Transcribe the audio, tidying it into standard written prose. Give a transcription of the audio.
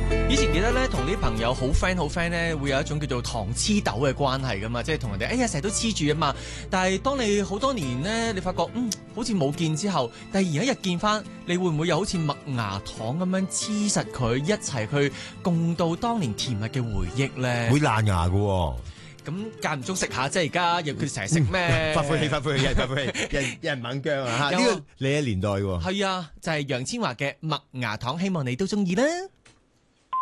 以前記得咧，同啲朋友好 friend 咧，會有一種叫做糖黐豆嘅關係噶嘛，即係同人哋哎呀成日都黐住啊嘛。但係當你好多年咧，你發覺好似冇見之後，第二一日見翻，你會唔會又好似麥芽糖咁樣黐實佢，一齊去共度當年甜蜜嘅回憶咧？ 會爛牙㗎喎。 咁間唔中食下，即係而家又佢成日食咩？ 發晦氣，有人猛姜啊！呢個你嘅年代喎。 係啊，就係楊千嬅嘅麥芽糖，希望你都中意啦。